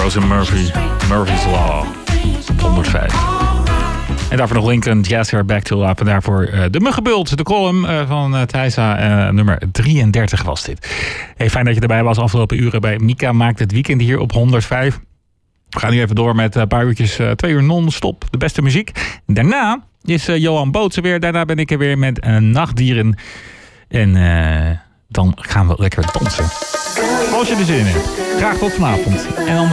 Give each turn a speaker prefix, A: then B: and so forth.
A: Rosie Murphy, Murphy's Law, 105. En daarvoor nog Lincoln, Jazz Her Back to Lap. En daarvoor de Muggenbult, de column van Thijsa. Nummer 33 was dit. Hey, fijn dat je erbij was afgelopen uren bij Mika Maakt het Weekend hier op 105. We gaan nu even door met een paar uurtjes, 2 uur non-stop, de beste muziek. Daarna is Johan Bootse weer. Daarna ben ik er weer met Nachtdieren. En dan gaan we lekker dansen. Als je er zin in hebt. Graag tot vanavond. En anders